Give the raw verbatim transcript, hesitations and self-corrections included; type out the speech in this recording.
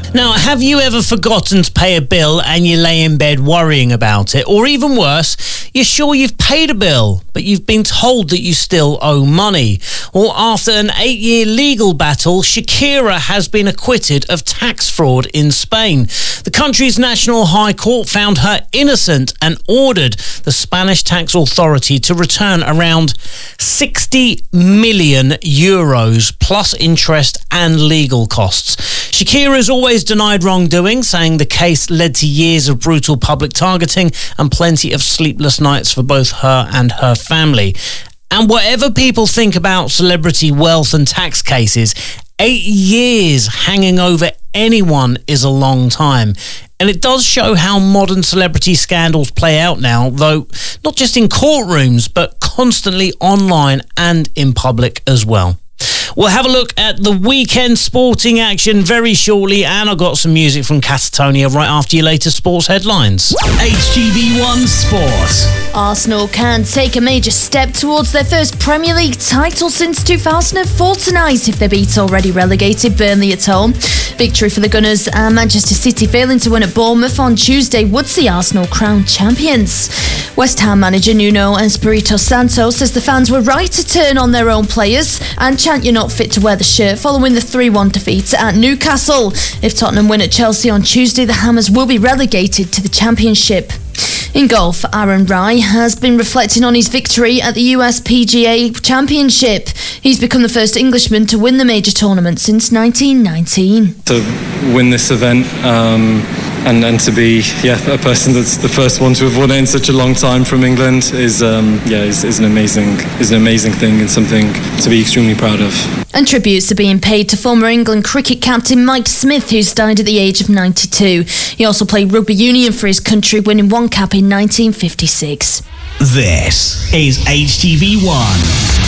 Now, have you ever forgotten to pay a bill and you lay in bed worrying about it? Or even worse, you're sure you've paid a bill, but you've been told that you still owe money? Or after an eight-year legal battle, Shakira has been acquitted of tax fraud in Spain. The country's National High Court found her innocent and ordered the Spanish tax authority to return around sixty million euros plus interest and legal costs. Shakira has always denied wrongdoing, saying the case led to years of brutal public targeting and plenty of sleepless nights for both her and her family. And whatever people think about celebrity wealth and tax cases, eight years hanging over anyone is a long time. And it does show how modern celebrity scandals play out now, though not just in courtrooms, but constantly online and in public as well. We'll have a look at the weekend sporting action very shortly, and I've got some music from Catatonia right after your latest sports headlines. H T V one Sport. Arsenal can take a major step towards their first Premier League title since two thousand four tonight if they beat already relegated Burnley at home. Victory for the Gunners, and Manchester City failing to win at Bournemouth on Tuesday would see Arsenal crowned champions. West Ham manager Nuno Espirito Santo says the fans were right to turn on their own players and chant "You're not fit to wear the shirt" following the three one defeat at Newcastle. If Tottenham win at Chelsea on Tuesday, the Hammers will be relegated to the Championship. In golf, Aaron Rai has been reflecting on his victory at the U S P G A Championship. He's become the first Englishman to win the major tournament since nineteen nineteen. To win this event um, and, and to be yeah a person that's the first one to have won it in such a long time from England is um, yeah is, is an amazing is an amazing thing and something to be extremely proud of. And tributes are being paid to former England cricket captain Mike Smith, who's died at the age of ninety-two. He also played rugby union for his country, winning one cap in nineteen fifty-six. This is H T V one.